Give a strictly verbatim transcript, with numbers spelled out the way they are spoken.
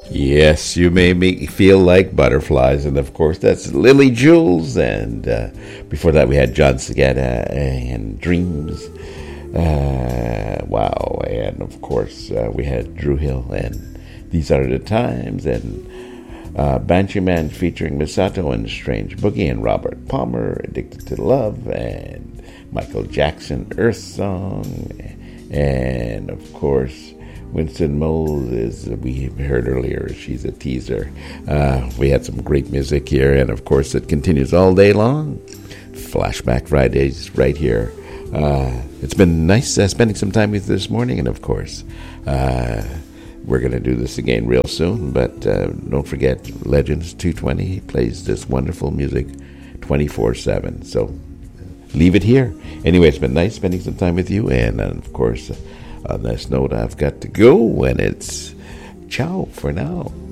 Yes, you may make me feel like butterflies, and of course that's Lily Jules. And uh, before that, we had John Segata and Dreams. Uh, wow, and of course uh, we had Drew Hill and These Are the Times, and uh, Banshee Man featuring Misato and Strange Boogie, and Robert Palmer, Addicted to Love, and Michael Jackson, Earth Song, and of course Winston Moses, we heard earlier, She's a Teaser. Uh, we had some great music here, and of course it continues all day long. Flashback Fridays right here. Uh, it's been nice uh, spending some time with you this morning, and of course uh, we're going to do this again real soon, but uh, don't forget, Legends two twenty plays this wonderful music twenty-four seven, so leave it here. Anyway, it's been nice spending some time with you, and uh, of course, on this note, I've got to go, and it's ciao for now.